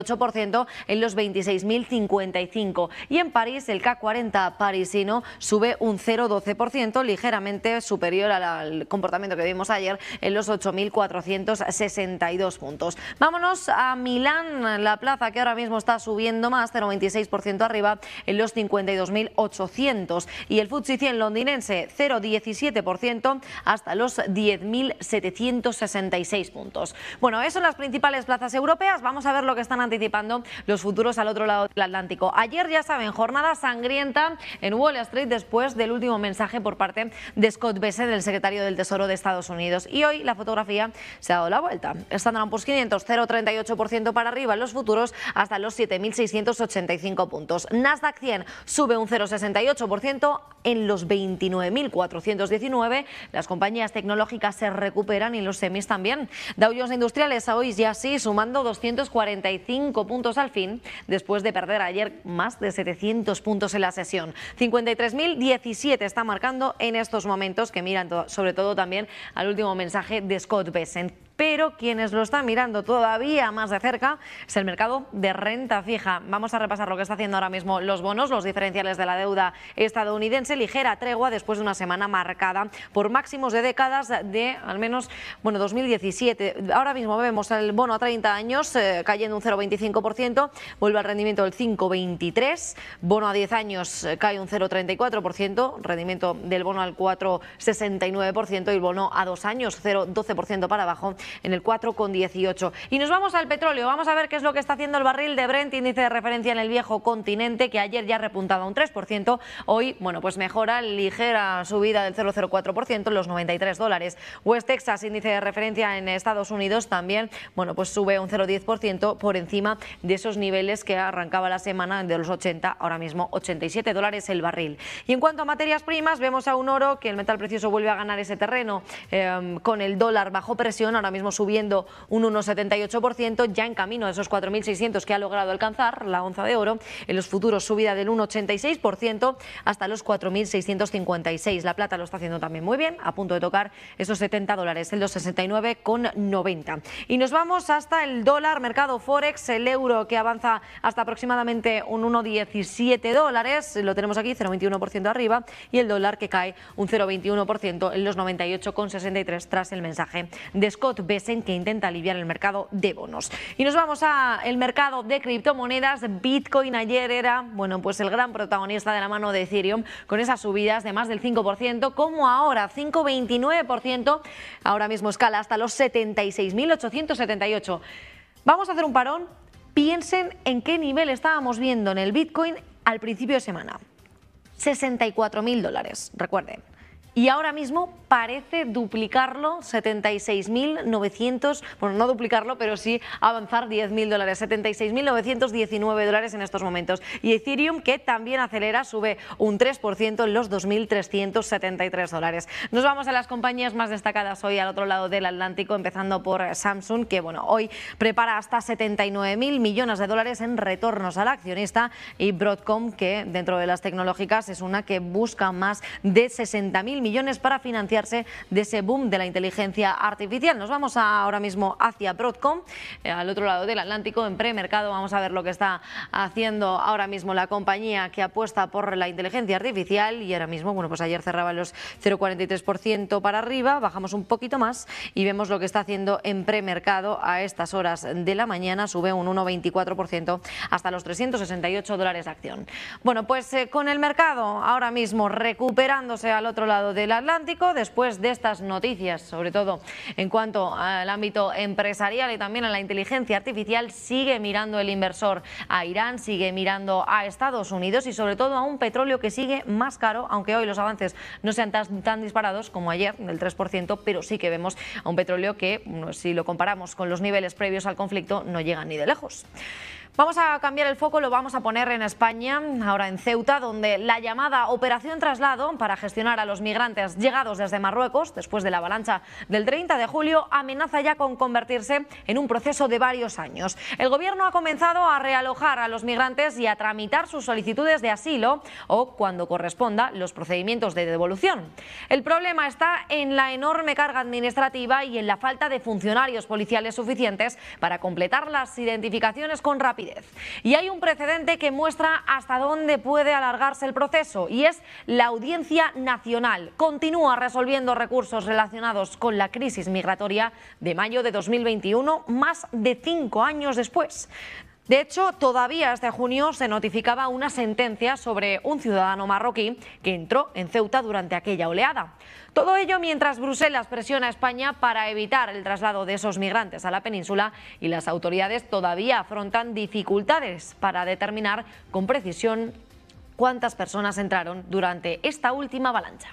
8% en los 26.055. Y en París, el CAC 40 parisino sube un 0,12%, ligeramente superior al comportamiento que vimos ayer en los 8.462 puntos. Vámonos a Milán, la plaza que ahora mismo está subiendo más, 0,26% arriba en los 52.800. Y el FTSE 100 londinense, 0,17% hasta los 10.766 puntos. Bueno, eso en las principales plazas europeas. Vamos a ver lo que están anticipando los futuros al otro lado del Atlántico. Ayer, ya saben, jornada sangrienta en Wall Street después del último mensaje por parte de Scott Bessent, el secretario del Tesoro de Estados Unidos. Y hoy la fotografía se ha dado la vuelta. Standard & Poor's 500, 0,38% para arriba en los futuros hasta los 7.685 puntos. Nasdaq 100 sube un 0,68% en los 29.419. Las compañías tecnológicas se recuperan y los semis también. Dow Jones Industriales hoy ya sí sumando 245 puntos al fin, después de perder ayer más de 700 puntos en la sesión. 53.017 está marcando en estos momentos, que miran sobre todo también al último mensaje de Scott Bessent. Pero quienes lo están mirando todavía más de cerca es el mercado de renta fija. Vamos a repasar lo que está haciendo ahora mismo los bonos, los diferenciales de la deuda estadounidense. Ligera tregua después de una semana marcada por máximos de décadas de al menos 2017. Ahora mismo vemos el bono a 30 años cayendo un 0,25%, vuelve al rendimiento del 5,23%. Bono a 10 años cae un 0,34%, rendimiento del bono al 4,69% y el bono a 2 años 0,12% para abajo en el 4,18. Y nos vamos al petróleo. Vamos a ver qué es lo que está haciendo el barril de Brent, índice de referencia en el viejo continente, que ayer ya repuntaba un 3%. Hoy, pues mejora, ligera subida del 0,04% en los $93. West Texas, índice de referencia en Estados Unidos, también, pues sube un 0,10% por encima de esos niveles que arrancaba la semana de los 80, ahora mismo $87 el barril. Y en cuanto a materias primas, vemos a un oro que el metal precioso vuelve a ganar ese terreno con el dólar bajo presión, ahora mismo subiendo un 1,78%, ya en camino de esos 4.600 que ha logrado alcanzar la onza de oro. En los futuros subida del 1,86% hasta los 4.656. La plata lo está haciendo también muy bien, a punto de tocar esos $70, el 2,69,90. Y nos vamos hasta el dólar, mercado Forex, el euro que avanza hasta aproximadamente un 1,17, lo tenemos aquí, 0,21% arriba, y el dólar que cae un 0,21% en los 98,63 tras el mensaje de Scott Bessent, que intenta aliviar el mercado de bonos. Y nos vamos al mercado de criptomonedas. Bitcoin ayer era, pues el gran protagonista de la mano de Ethereum, con esas subidas de más del 5%, como ahora, 5,29%, ahora mismo escala hasta los 76.878. Vamos a hacer un parón. Piensen en qué nivel estábamos viendo en el Bitcoin al principio de semana. $64.000, recuerden. Y ahora mismo parece duplicarlo, 76.900, no duplicarlo, pero sí avanzar $10.000, $76.919 en estos momentos. Y Ethereum, que también acelera, sube un 3% en los $2.373. Nos vamos a las compañías más destacadas hoy al otro lado del Atlántico, empezando por Samsung, que hoy prepara hasta $79.000 millones en retornos al accionista, y Broadcom, que dentro de las tecnológicas es una que busca más de 60.000 millones para financiarse de ese boom de la inteligencia artificial. Nos vamos ahora mismo hacia Broadcom, al otro lado del Atlántico, en premercado. Vamos a ver lo que está haciendo ahora mismo la compañía que apuesta por la inteligencia artificial, y ahora mismo, ayer cerraba los 0,43% para arriba, bajamos un poquito más y vemos lo que está haciendo en premercado a estas horas de la mañana, sube un 1,24% hasta los $368 la acción. Con el mercado ahora mismo recuperándose al otro lado del Atlántico, después de estas noticias, sobre todo en cuanto al ámbito empresarial y también a la inteligencia artificial, sigue mirando el inversor a Irán, sigue mirando a Estados Unidos y sobre todo a un petróleo que sigue más caro, aunque hoy los avances no sean tan disparados como ayer, del 3%, pero sí que vemos a un petróleo que, si lo comparamos con los niveles previos al conflicto, no llegan ni de lejos. Vamos a cambiar el foco, lo vamos a poner en España, ahora en Ceuta, donde la llamada Operación Traslado para gestionar a los migrantes llegados desde Marruecos, después de la avalancha del 30 de julio, amenaza ya con convertirse en un proceso de varios años. El Gobierno ha comenzado a realojar a los migrantes y a tramitar sus solicitudes de asilo o, cuando corresponda, los procedimientos de devolución. El problema está en la enorme carga administrativa y en la falta de funcionarios policiales suficientes para completar las identificaciones con rapidez. Y hay un precedente que muestra hasta dónde puede alargarse el proceso, y es la Audiencia Nacional. Continúa resolviendo recursos relacionados con la crisis migratoria de mayo de 2021, más de 5 años después. De hecho, todavía este junio se notificaba una sentencia sobre un ciudadano marroquí que entró en Ceuta durante aquella oleada. Todo ello mientras Bruselas presiona a España para evitar el traslado de esos migrantes a la península, y las autoridades todavía afrontan dificultades para determinar con precisión cuántas personas entraron durante esta última avalancha.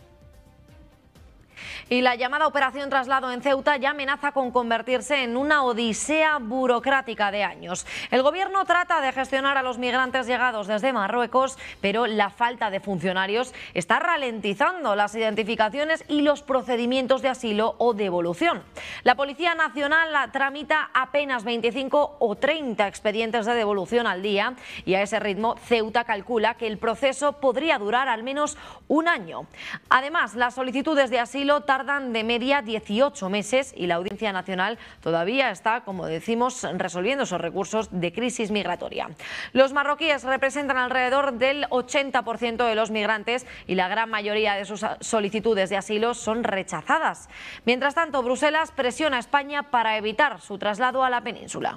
Y la llamada Operación Traslado en Ceuta ya amenaza con convertirse en una odisea burocrática de años. El Gobierno trata de gestionar a los migrantes llegados desde Marruecos, pero la falta de funcionarios está ralentizando las identificaciones y los procedimientos de asilo o devolución. La Policía Nacional tramita apenas 25 o 30 expedientes de devolución al día, y a ese ritmo Ceuta calcula que el proceso podría durar al menos un año. Además, las solicitudes de asilo tardan de media 18 meses y la Audiencia Nacional todavía está, como decimos, resolviendo esos recursos de crisis migratoria. Los marroquíes representan alrededor del 80% de los migrantes y la gran mayoría de sus solicitudes de asilo son rechazadas. Mientras tanto, Bruselas presiona a España para evitar su traslado a la península.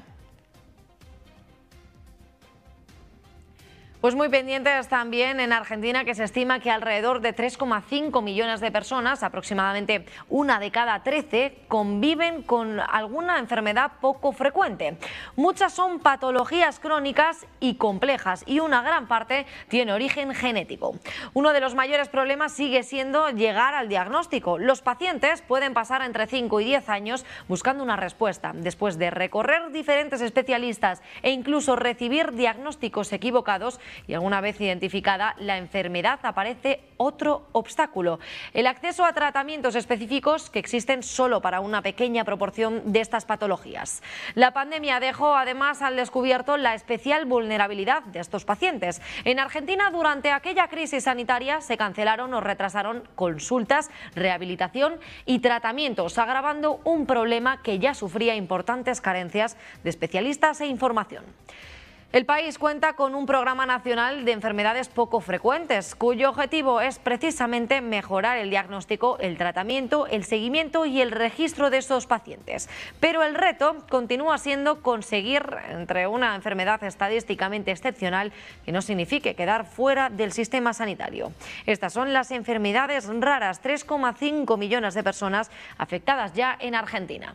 Pues muy pendientes también en Argentina, que se estima que alrededor de 3,5 millones de personas, aproximadamente una de cada 13, conviven con alguna enfermedad poco frecuente. Muchas son patologías crónicas y complejas, y una gran parte tiene origen genético. Uno de los mayores problemas sigue siendo llegar al diagnóstico. Los pacientes pueden pasar entre 5 y 10 años buscando una respuesta, después de recorrer diferentes especialistas e incluso recibir diagnósticos equivocados. Y alguna vez identificada la enfermedad, aparece otro obstáculo: el acceso a tratamientos específicos que existen solo para una pequeña proporción de estas patologías. La pandemia dejó además al descubierto la especial vulnerabilidad de estos pacientes. En Argentina, durante aquella crisis sanitaria, se cancelaron o retrasaron consultas, rehabilitación y tratamientos, agravando un problema que ya sufría importantes carencias de especialistas e información. El país cuenta con un programa nacional de enfermedades poco frecuentes, cuyo objetivo es precisamente mejorar el diagnóstico, el tratamiento, el seguimiento y el registro de estos pacientes. Pero el reto continúa siendo conseguir entre una enfermedad estadísticamente excepcional que no signifique quedar fuera del sistema sanitario. Estas son las enfermedades raras: 3,5 millones de personas afectadas ya en Argentina.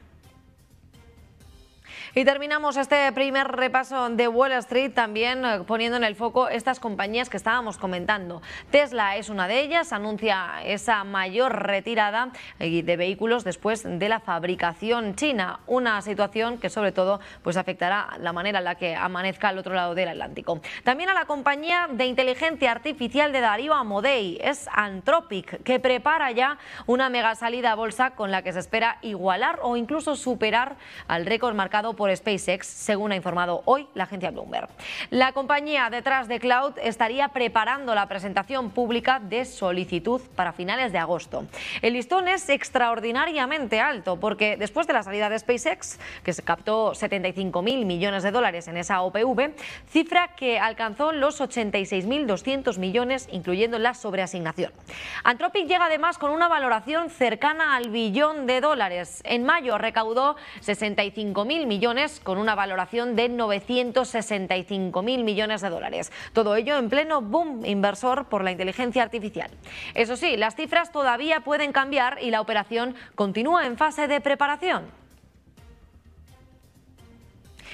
Y terminamos este primer repaso de Wall Street también poniendo en el foco estas compañías que estábamos comentando. Tesla es una de ellas, anuncia esa mayor retirada de vehículos después de la fabricación china, una situación que sobre todo pues afectará la manera en la que amanezca al otro lado del Atlántico. También a la compañía de inteligencia artificial de Darío Amodei, es Anthropic, que prepara ya una mega salida a bolsa con la que se espera igualar o incluso superar al récord marcado por SpaceX, según ha informado hoy la agencia Bloomberg. La compañía detrás de Cloud estaría preparando la presentación pública de solicitud para finales de agosto. El listón es extraordinariamente alto porque después de la salida de SpaceX, que se captó 75.000 millones de dólares en esa OPV, cifra que alcanzó los 86.200 millones, incluyendo la sobreasignación. Anthropic llega además con una valoración cercana al $1 billón. En mayo recaudó 65.000 millones con una valoración de 965.000 millones de dólares. Todo ello en pleno boom inversor por la inteligencia artificial. Eso sí, las cifras todavía pueden cambiar y la operación continúa en fase de preparación.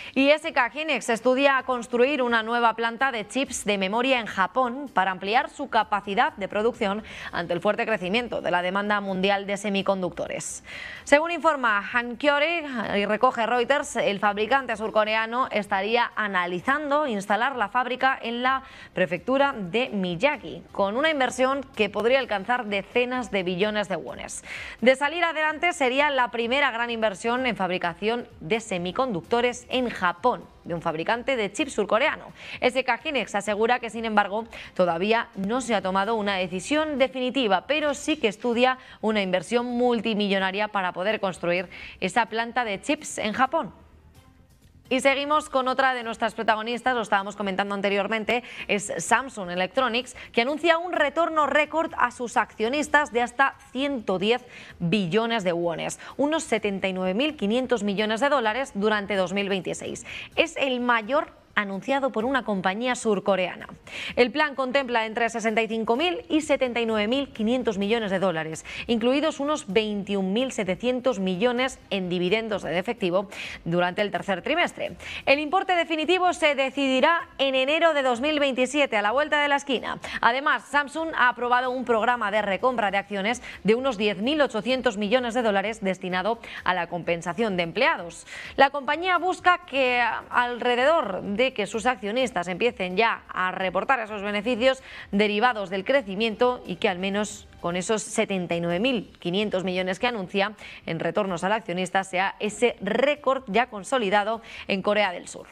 Y SK Hynix estudia construir una nueva planta de chips de memoria en Japón para ampliar su capacidad de producción ante el fuerte crecimiento de la demanda mundial de semiconductores. Según informa Hankyoreh y recoge Reuters, el fabricante surcoreano estaría analizando instalar la fábrica en la prefectura de Miyagi, con una inversión que podría alcanzar decenas de billones de wones. De salir adelante, sería la primera gran inversión en fabricación de semiconductores en Japón, de un fabricante de chips surcoreano. SK Hynix asegura que, sin embargo, todavía no se ha tomado una decisión definitiva, pero sí que estudia una inversión multimillonaria para poder construir esa planta de chips en Japón. Y seguimos con otra de nuestras protagonistas, lo estábamos comentando anteriormente, es Samsung Electronics, que anuncia un retorno récord a sus accionistas de hasta 110 billones de wones, unos 79.500 millones de dólares durante 2026. Es el mayor anunciado por una compañía surcoreana. El plan contempla entre 65.000 y 79.500 millones de dólares, incluidos unos 21.700 millones en dividendos de efectivo durante el tercer trimestre. El importe definitivo se decidirá en enero de 2027, a la vuelta de la esquina. Además, Samsung ha aprobado un programa de recompra de acciones de unos 10.800 millones de dólares destinado a la compensación de empleados. La compañía busca que alrededor de que sus accionistas empiecen ya a reportar esos beneficios derivados del crecimiento y que al menos con esos 79.500 millones que anuncia en retornos al accionista sea ese récord ya consolidado en Corea del Sur.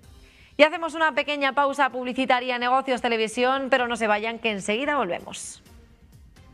Y hacemos una pequeña pausa publicitaria en Negocios Televisión, pero no se vayan, que enseguida volvemos.